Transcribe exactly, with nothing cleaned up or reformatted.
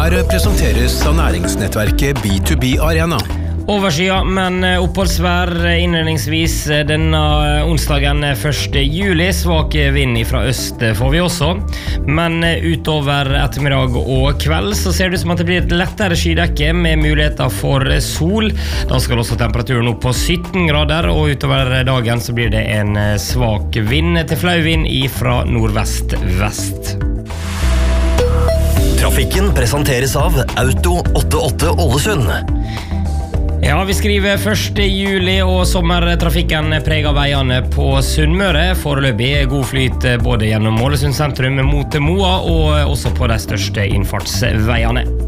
Her presenteres av næringsnettverket B to B Arena. Overskya, men oppholdsvær innledningsvis denne onsdagen første juli. Svak vind fra øst får vi også. Men utover ettermiddag og kveld så ser det ut som at det blir et lettere skydekke med muligheter for sol. Da skal også temperaturen opp på sytten grader, og utover dagen så blir det en svak vind til flau vind fra nordvest-vest. Trafikken presenteres av Auto åttiåtte Ålesund. Ja, vi skriver første juli, og sommertrafikken preger veiene på Sunnmøre. Foreløpig god flyt både gjennom Ålesund sentrum mot Moa, og også på de største innfartsveiene.